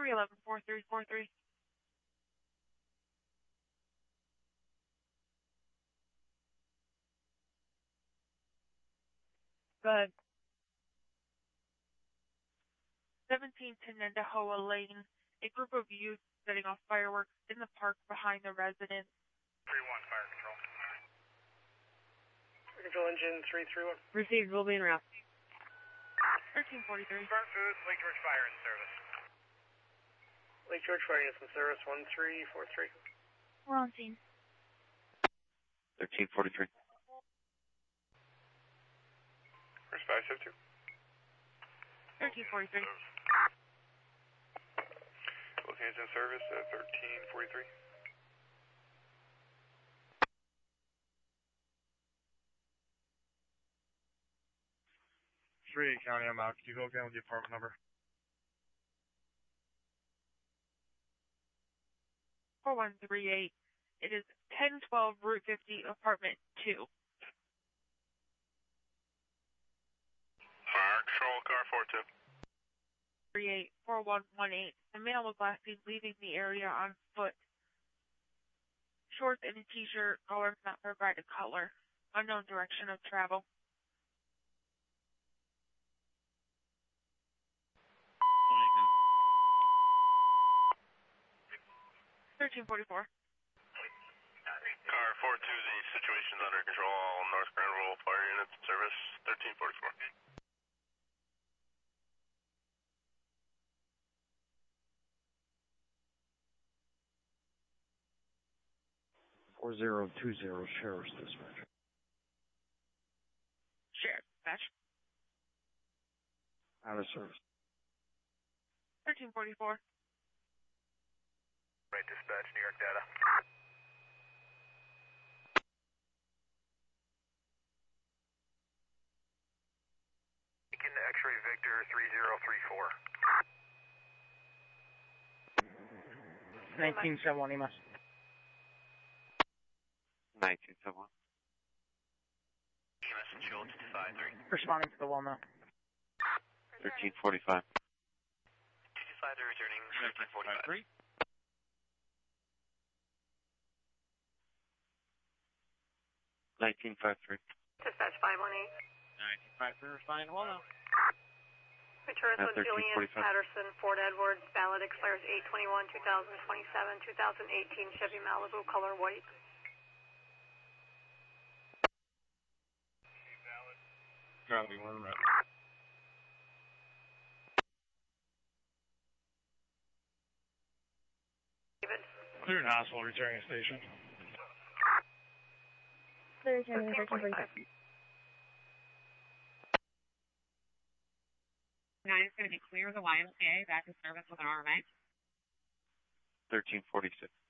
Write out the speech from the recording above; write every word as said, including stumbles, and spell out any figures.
three eleven four three four three. Go ahead. seventeen Tenendahoa Lane. A group of youth setting off fireworks in the park behind the residence. three one, fire control. Fire control engine three three one. Received, will be en route. thirteen forty-three. Burnt Food, Lake George Fire in service. Lake George Fire is in service, one three four three. We're on scene. thirteen forty-three. Where's five seven two? thirteen forty-three. Both hands in service at thirteen forty-three. three eight County, I'm out. Can you go again with the apartment number? four one three eight. It is ten twelve Route fifty, apartment two. Fire control, car four two. three eight four one one eight. A male was last seen leaving the area on foot. Shorts and a t-shirt, color not provided color. Unknown direction of travel. thirteen forty-four. Car four two, the situation's under control. All North Grand Rural Fire units in service, thirteen forty-four. four zero two zero, Sheriff's Dispatch. Sheriff's Dispatch. Out of service. thirteen forty-four. Right, dispatch, New York data. Beacon X-ray Victor three zero three four. nineteen seven one, E M S. nineteen seven one. E M S and Shield two five three. Responding to the wall now. thirteen forty-five. two two five three returning thirteen forty-five. nineteen fifty-three. Dispatch five one eight. nineteen fifty-three, responding to the wall now. Returns Uh, with Julian thirteen forty-five. Patterson, Ford Edwards, ballot expires eight twenty-one, two thousand twenty-seven, two thousand eighteen Chevy Malibu, color white. Copy, one right. David. Cleared hospital, returning to station. thirteen forty-five. Nine is going to be clear of the Y M C A, back in service with an R M A. thirteen forty-six.